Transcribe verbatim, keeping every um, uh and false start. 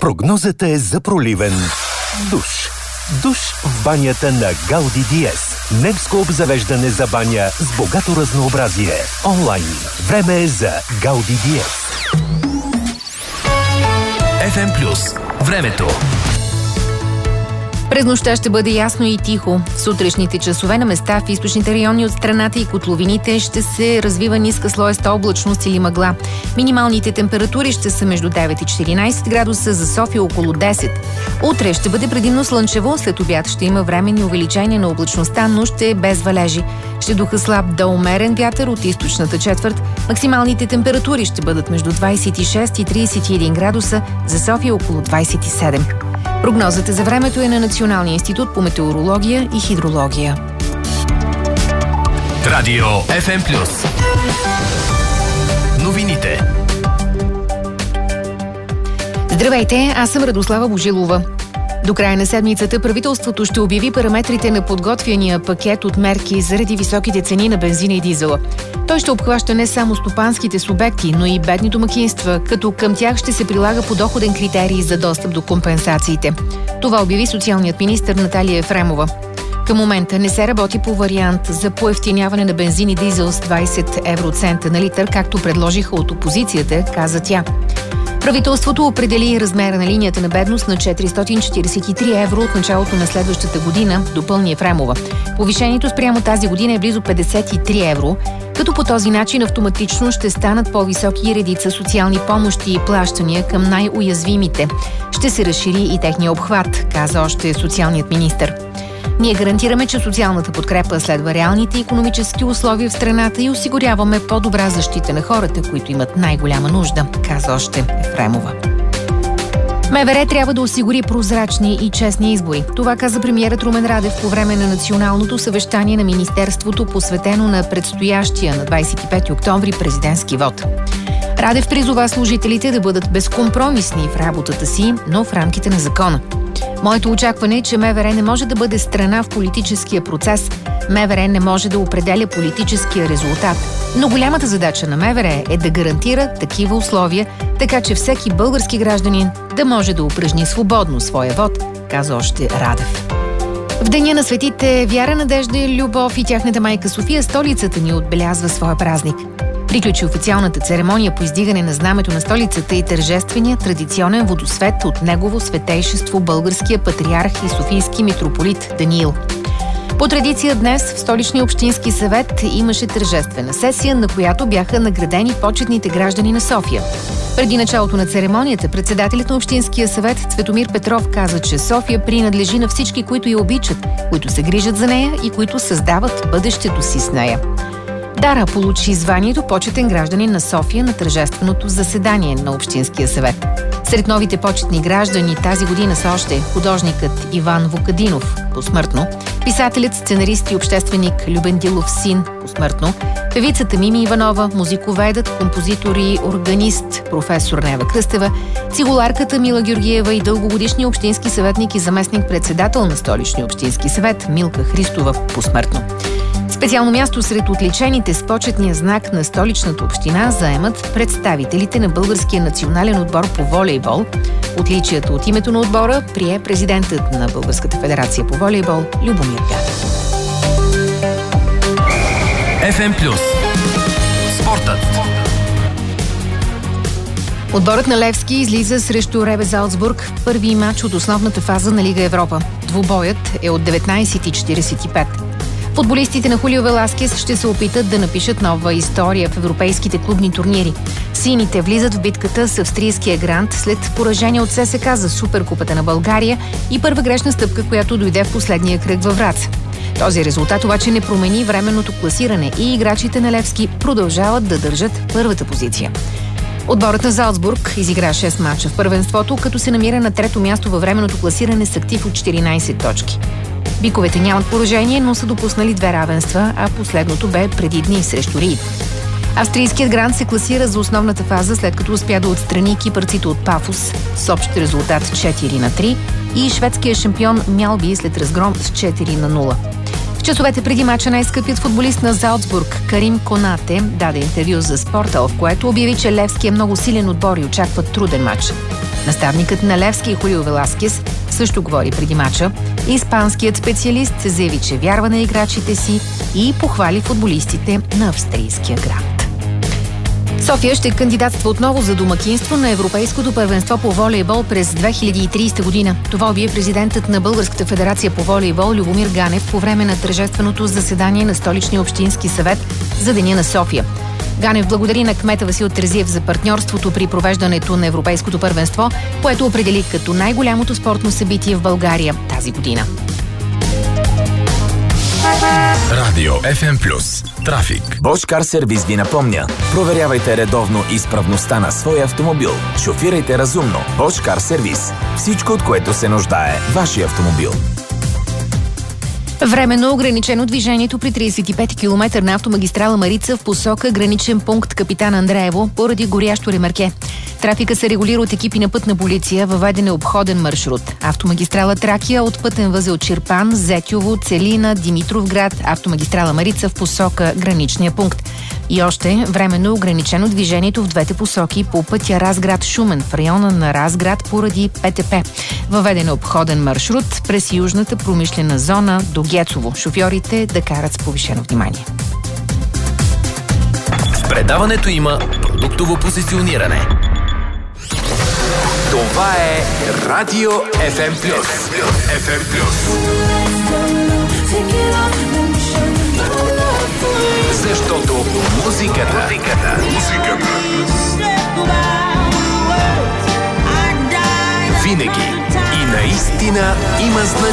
Прогнозата е за проливен душ. Душ в банята на Гауди Диез. Немско обзавеждане за баня с богато разнообразие. Онлайн. Време е за Гауди Диез. еф ем Плюс. Времето. През нощта ще бъде ясно и тихо. В сутрешните часове на места в източните райони от страната и котловините ще се развива ниска слоеста облачност или мъгла. Минималните температури ще са между девет и четиринайсет градуса, за София около десет. Утре ще бъде предимно слънчево, след обяд ще има временни увеличения на облачността, но ще е без валежи. Ще духа слаб до умерен вятър от източната четвърт. Максималните температури ще бъдат между двайсет и шест и трийсет и един градуса, за София около двайсет и седем. Прогнозата за времето е на Националния институт по метеорология и хидрология. Радио еф ем Плюс. Новините. Здравейте, аз съм Радослава Божилова. До края на седмицата правителството ще обяви параметрите на подготвяния пакет от мерки заради високите цени на бензина и дизела. Той ще обхваща не само стопанските субекти, но и бедни домакинства, като към тях ще се прилага подоходен критерий за достъп до компенсациите. Това обяви социалният министър Наталия Ефремова. Към момента не се работи по вариант за поевтиняване на бензин и дизел с двайсет евроцента на литър, както предложиха от опозицията, каза тя. Правителството определи размера на линията на бедност на четиристотин четирийсет и три евро от началото на следващата година, допълни Ефремова. Повишението спрямо тази година е близо петдесет и три евро, като по този начин автоматично ще станат по-високи и редица социални помощи и плащания към най-уязвимите. Ще се разшири и техния обхват, каза още социалният министър. Ние гарантираме, че социалната подкрепа следва реалните икономически условия в страната и осигуряваме по-добра защита на хората, които имат най-голяма нужда, каза още Ефремова. МВР трябва да осигури прозрачни и честни избори. Това каза премиерът Румен Радев по време на националното съвещание на Министерството, посветено на предстоящия на двайсет и пети октомври президентски вод. Радев призова служителите да бъдат безкомпромисни в работата си, но в рамките на закона. Моето очакване е, че МВР не може да бъде страна в политическия процес. МВР не може да определя политическия резултат. Но голямата задача на МВР е да гарантира такива условия, така че всеки български гражданин да може да упражни свободно своя вод, каза още Радев. В деня на светите Вяра, Надежда, Любов и тяхната майка София, столицата ни отбелязва своя празник. Приключи официалната церемония по издигане на знамето на столицата и тържествения традиционен водосвет от негово светейшество българския патриарх и софийски митрополит Даниил. По традиция днес в Столичния общински съвет имаше тържествена сесия, на която бяха наградени почетните граждани на София. Преди началото на церемонията председателят на Общинския съвет Цветомир Петров каза, че София принадлежи на всички, които я обичат, които се грижат за нея и които създават бъдещето си с нея. Дара получи званието почетен гражданин на София на тържественото заседание на Общинския съвет. Сред новите почетни граждани тази година са още художникът Иван Вукадинов посмъртно, писателят, сценарист и общественик Любен Дилов син посмъртно, певицата Мими Иванова, музиковедът, композитор и органист професор Нева Кръстева, цигуларката Мила Георгиева и дългогодишния общински съветник и заместник-председател на Столичния общински съвет Милка Христова посмъртно. Специално място сред отличените с почетния знак на Столичната община заемат представителите на Българския национален отбор по волейбол. Отличията от името на отбора прие президентът на Българската федерация по волейбол Любомир Ганев. еф ем Плюс. Спортът. Отборът на Левски излиза срещу Ребе Залцбург в първи матч от основната фаза на Лига Европа. Двубоят е от деветнайсет и четирийсет и пет. Футболистите на Хулио Веласкес ще се опитат да напишат нова история в европейските клубни турнири. Сините влизат в битката с австрийския Грант след поражение от ССК за Суперкупата на България и първа грешна стъпка, която дойде в последния кръг във Враца. Този резултат обаче не промени временното класиране и играчите на Левски продължават да държат първата позиция. Отборът на Залцбург изигра шест мача в първенството, като се намира на трето място във временното класиране с актив от четиринайсет точки. Биковете нямат поражение, но са допуснали две равенства, а последното бе преди дни срещу Рид. Австрийският Грант се класира за основната фаза, след като успя да отстрани кипърците от Пафос с общ резултат четири на три и шведския шампион Мялби след разгром с четири на нула. Часовете преди мача най-скъпият футболист на Залцбург Карим Конате даде интервю за Спорта, в което обяви, че Левски е много силен отбор и очаква труден мач. Наставникът на Левски Хулио Веласкес също говори преди мача. Испанският специалист заяви, че вярва на играчите си и похвали футболистите на австрийския град. София ще кандидатства отново за домакинство на Европейското първенство по волейбол през две хиляди и тридесета година. Това обяви президентът на Българската федерация по волейбол Любомир Ганев по време на тържественото заседание на Столичния общински съвет за Деня на София. Ганев благодари на кмета Васил Терзиев за партньорството при провеждането на Европейското първенство, което определи като най-голямото спортно събитие в България тази година. Радио Еф Ем Плюс. Трафик. Bosch Car Service ви напомня. Проверявайте редовно изправността на своя автомобил. Шофирайте разумно. Bosch Car Service. Всичко, от което се нуждае вашия автомобил. Временно ограничено движението при тридесет и пети километър на автомагистрала Марица в посока граничен пункт Капитан Андреево поради горящо ремарке. Трафика се регулира от екипи на пътна полиция, въведен е обходен маршрут. Автомагистрала Тракия от пътен възел Чирпан, Зетьово, Целина, Димитровград, автомагистрала Марица в посока граничния пункт. И още временно ограничено движението в двете посоки по пътя Разград-Шумен в района на Разград поради Пе Те Пе. Въведен е обходен маршрут през южната промишлена зона до Гецово. Шофьорите да карат с повишено внимание. В предаването има продуктово позициониране. Това е Радио Еф Ем Плюс. Еф Ем Плюс. Защото музиката, музиката, музиката винаги и наистина има значение.